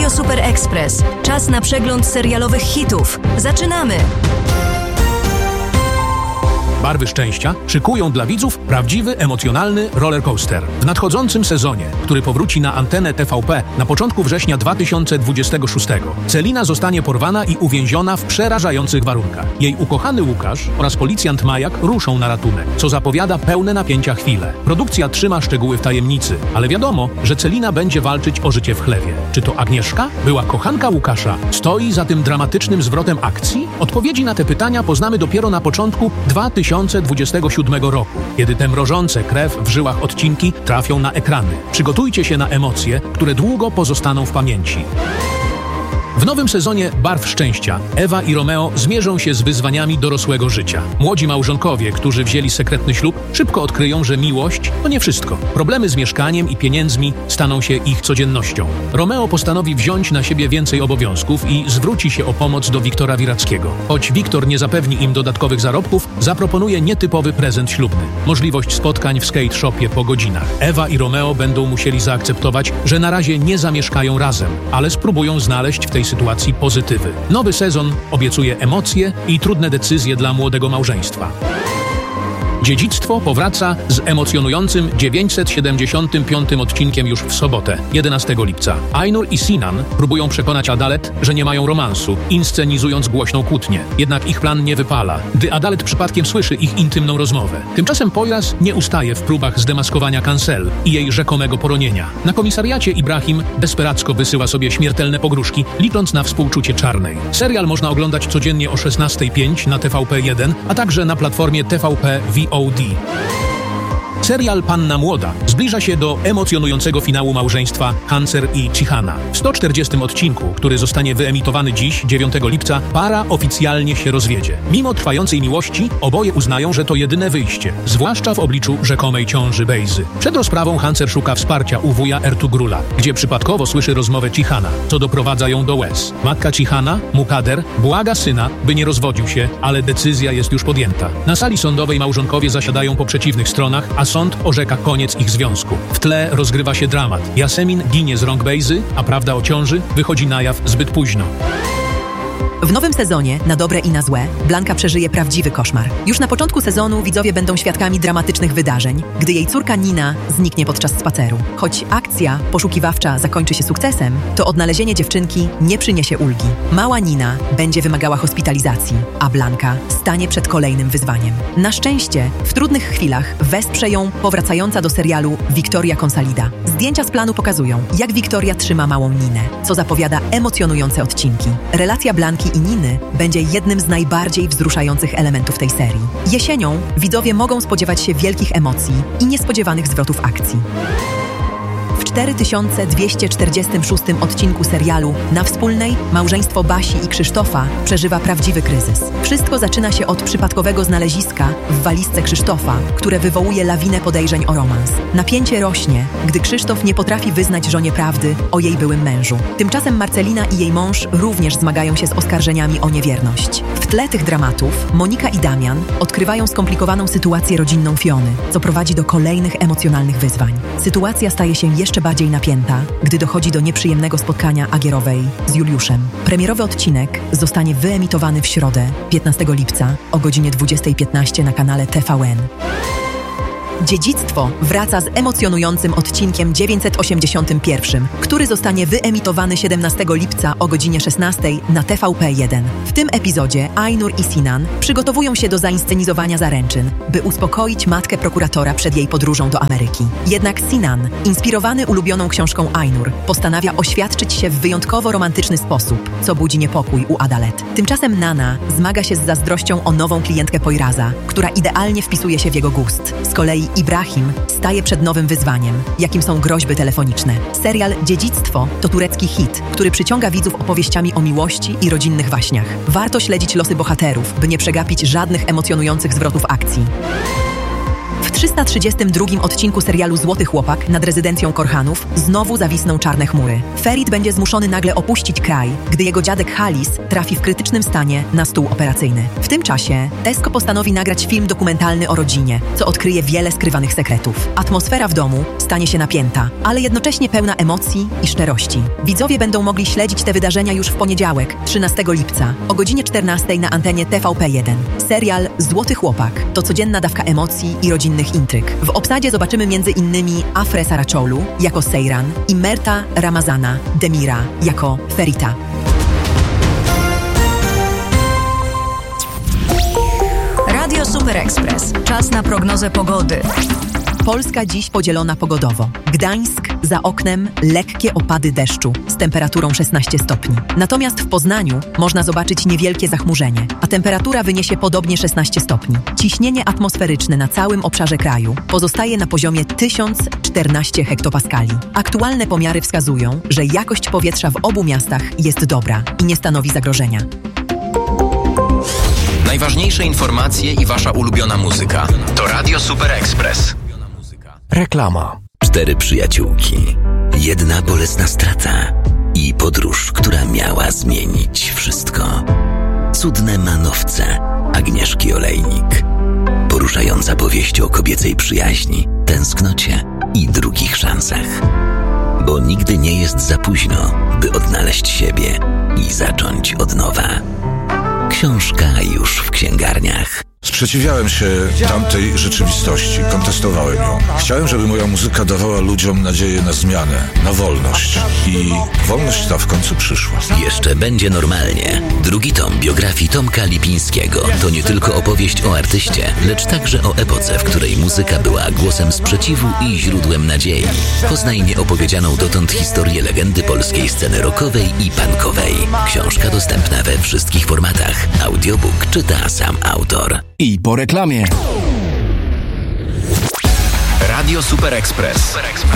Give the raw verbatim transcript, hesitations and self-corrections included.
Radio Super Express. Czas na przegląd serialowych hitów. Zaczynamy! Barwy szczęścia szykują dla widzów prawdziwy, emocjonalny rollercoaster. W nadchodzącym sezonie, który powróci na antenę T V P na początku września dwa tysiące dwudziestego szóstego, Celina zostanie porwana i uwięziona w przerażających warunkach. Jej ukochany Łukasz oraz policjant Majak ruszą na ratunek, co zapowiada pełne napięcia chwile. Produkcja trzyma szczegóły w tajemnicy, ale wiadomo, że Celina będzie walczyć o życie w chlewie. Czy to Agnieszka, była kochanka Łukasza, stoi za tym dramatycznym zwrotem akcji? Odpowiedzi na te pytania poznamy dopiero na początku dwa tysiące dwudziestego siódmego roku, kiedy te mrożące krew w żyłach odcinki trafią na ekrany. Przygotujcie się na emocje, które długo pozostaną w pamięci. W nowym sezonie Barw Szczęścia Ewa i Romeo zmierzą się z wyzwaniami dorosłego życia. Młodzi małżonkowie, którzy wzięli sekretny ślub, szybko odkryją, że miłość to nie wszystko. Problemy z mieszkaniem i pieniędzmi staną się ich codziennością. Romeo postanowi wziąć na siebie więcej obowiązków i zwróci się o pomoc do Wiktora Wirackiego. Choć Wiktor nie zapewni im dodatkowych zarobków, zaproponuje nietypowy prezent ślubny. Możliwość spotkań w skate shopie po godzinach. Ewa i Romeo będą musieli zaakceptować, że na razie nie zamieszkają razem, ale spróbują znaleźć w tej sytuacji pozytywy. Nowy sezon obiecuje emocje i trudne decyzje dla młodego małżeństwa. Dziedzictwo powraca z emocjonującym dziewięćset siedemdziesiątym piątym odcinkiem już w sobotę, jedenastego lipca. Ainur i Sinan próbują przekonać Adalet, że nie mają romansu, inscenizując głośną kłótnię. Jednak ich plan nie wypala, gdy Adalet przypadkiem słyszy ich intymną rozmowę. Tymczasem Poyraz nie ustaje w próbach zdemaskowania Cancel i jej rzekomego poronienia. Na komisariacie Ibrahim desperacko wysyła sobie śmiertelne pogróżki, licząc na współczucie Czarnej. Serial można oglądać codziennie o szesnastej pięć na T V P jeden, a także na platformie T V P V O D. Serial Panna Młoda zbliża się do emocjonującego finału małżeństwa Hancer i Cichana. W sto czterdziestym odcinku, który zostanie wyemitowany dziś, dziewiątego lipca, para oficjalnie się rozwiedzie. Mimo trwającej miłości, oboje uznają, że to jedyne wyjście, zwłaszcza w obliczu rzekomej ciąży Bejzy. Przed rozprawą Hancer szuka wsparcia u wuja Ertugrula, gdzie przypadkowo słyszy rozmowę Cichana, co doprowadza ją do łez. Matka Cichana, Mukader, błaga syna, by nie rozwodził się, ale decyzja jest już podjęta. Na sali sądowej małżonkowie zasiadają po przeciwnych stronach, a sąd orzeka koniec ich związku. W tle rozgrywa się dramat. Jasemin ginie z rąk Bejzy, a prawda o ciąży wychodzi na jaw zbyt późno. W nowym sezonie, na dobre i na złe, Blanka przeżyje prawdziwy koszmar. Już na początku sezonu widzowie będą świadkami dramatycznych wydarzeń, gdy jej córka Nina zniknie podczas spaceru. Choć akcja poszukiwawcza zakończy się sukcesem, to odnalezienie dziewczynki nie przyniesie ulgi. Mała Nina będzie wymagała hospitalizacji, a Blanka stanie przed kolejnym wyzwaniem. Na szczęście, w trudnych chwilach wesprze ją powracająca do serialu Victoria Consalida. Zdjęcia z planu pokazują, jak Victoria trzyma małą Ninę, co zapowiada emocjonujące odcinki. Relacja Blanki i Niny będzie jednym z najbardziej wzruszających elementów tej serii. Jesienią widzowie mogą spodziewać się wielkich emocji i niespodziewanych zwrotów akcji. W cztery tysiące dwieście czterdziestym szóstym odcinku serialu Na Wspólnej małżeństwo Basi i Krzysztofa przeżywa prawdziwy kryzys. Wszystko zaczyna się od przypadkowego znaleziska w walizce Krzysztofa, które wywołuje lawinę podejrzeń o romans. Napięcie rośnie, gdy Krzysztof nie potrafi wyznać żonie prawdy o jej byłym mężu. Tymczasem Marcelina i jej mąż również zmagają się z oskarżeniami o niewierność. W tle tych dramatów Monika i Damian odkrywają skomplikowaną sytuację rodzinną Fiony, co prowadzi do kolejnych emocjonalnych wyzwań. Sytuacja staje się jeszcze bardziej napięta, gdy dochodzi do nieprzyjemnego spotkania Agierowej z Juliuszem. Premierowy odcinek zostanie wyemitowany w środę, piętnastego lipca o godzinie dwudziestej piętnaście na kanale T V N. Dziedzictwo wraca z emocjonującym odcinkiem dziewięćset osiemdziesiątym pierwszym, który zostanie wyemitowany siedemnastego lipca o godzinie szesnastej na T V P jeden. W tym epizodzie Ainur i Sinan przygotowują się do zainscenizowania zaręczyn, by uspokoić matkę prokuratora przed jej podróżą do Ameryki. Jednak Sinan, inspirowany ulubioną książką Ainur, postanawia oświadczyć się w wyjątkowo romantyczny sposób, co budzi niepokój u Adalet. Tymczasem Nana zmaga się z zazdrością o nową klientkę Poyraza, która idealnie wpisuje się w jego gust. Z kolei Ibrahim staje przed nowym wyzwaniem, jakim są groźby telefoniczne. Serial Dziedzictwo to turecki hit, który przyciąga widzów opowieściami o miłości i rodzinnych waśniach. Warto śledzić losy bohaterów, by nie przegapić żadnych emocjonujących zwrotów akcji. W trzysta trzydziestym drugim odcinku serialu Złoty Chłopak nad rezydencją Korhanów znowu zawisną czarne chmury. Ferit będzie zmuszony nagle opuścić kraj, gdy jego dziadek Halis trafi w krytycznym stanie na stół operacyjny. W tym czasie Tesco postanowi nagrać film dokumentalny o rodzinie, co odkryje wiele skrywanych sekretów. Atmosfera w domu stanie się napięta, ale jednocześnie pełna emocji i szczerości. Widzowie będą mogli śledzić te wydarzenia już w poniedziałek, trzynastego lipca, o godzinie czternastej na antenie T V P jeden. Serial Złoty Chłopak to codzienna dawka emocji i rodzinnych intryg. W obsadzie zobaczymy między innymi Afrę Saraczolu jako Seyran i Merta Ramazana Demira jako Ferita. Radio Super Express. Czas na prognozę pogody. Polska dziś podzielona pogodowo. Gdańsk, za oknem lekkie opady deszczu z temperaturą szesnaście stopni. Natomiast w Poznaniu można zobaczyć niewielkie zachmurzenie, a temperatura wyniesie podobnie szesnaście stopni. Ciśnienie atmosferyczne na całym obszarze kraju pozostaje na poziomie tysiąc czternaście hektopaskali. Aktualne pomiary wskazują, że jakość powietrza w obu miastach jest dobra i nie stanowi zagrożenia. Najważniejsze informacje i wasza ulubiona muzyka to Radio Super Express. Reklama. Cztery przyjaciółki, jedna bolesna strata i podróż, która miała zmienić wszystko. Cudne manowce Agnieszki Olejnik. Poruszająca powieść o kobiecej przyjaźni, tęsknocie i drugich szansach. Bo nigdy nie jest za późno, by odnaleźć siebie i zacząć od nowa. Książka już w księgarniach. Sprzeciwiałem się tamtej rzeczywistości, kontestowałem ją. Chciałem, żeby moja muzyka dawała ludziom nadzieję na zmianę, na wolność. I wolność ta w końcu przyszła. Jeszcze będzie normalnie. Drugi tom biografii Tomka Lipińskiego to nie tylko opowieść o artyście, lecz także o epoce, w której muzyka była głosem sprzeciwu i źródłem nadziei. Poznaj nieopowiedzianą dotąd historię legendy polskiej sceny rockowej i punkowej. Książka dostępna we wszystkich formatach. Audiobook czyta sam autor. I po reklamie. Radio Super Express.